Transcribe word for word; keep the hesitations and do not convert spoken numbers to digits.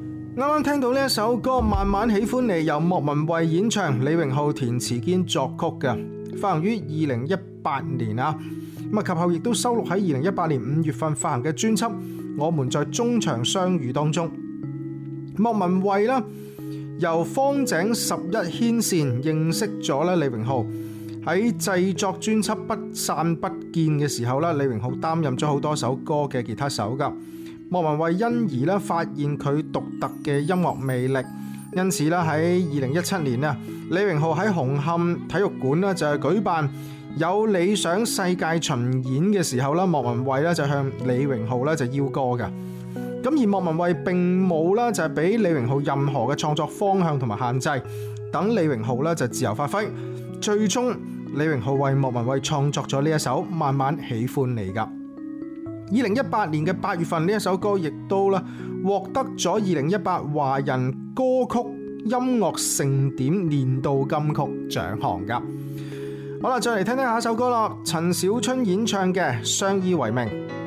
啱啱聽到呢一首歌《慢慢喜歡你》，由莫文蔚演唱，李榮浩填詞兼作曲嘅，發行於二零一八年啊。咁啊，及後亦都收錄喺二零一八年五月份發行嘅專輯《我們在中場相遇》當中。莫文蔚啦，由方井十一牽線認識咗咧李榮浩，喺製作專輯《不散不見》嘅時候咧，李榮浩擔任咗好多首歌嘅吉他手噶。莫文蔚因而咧發現佢獨特嘅音樂魅力，因此咧喺二零一七年啊，李榮浩喺紅磡體育館咧就係舉辦有理想世界巡演嘅時候咧，莫文蔚咧就向李榮浩咧就邀歌嘅。咁而莫文蔚並冇咧就係俾李榮浩任何嘅創作方向同埋限制，等李榮浩咧就自由發揮。最終李榮浩為莫文蔚創作咗呢一首《慢慢喜歡你》噶。二零一八年嘅八月份，呢一首歌亦都啦獲得咗二零一八華人歌曲音樂盛典年度金曲獎項噶。好啦，再嚟聽聽下一首歌啦，陳小春演唱嘅《相依為命》。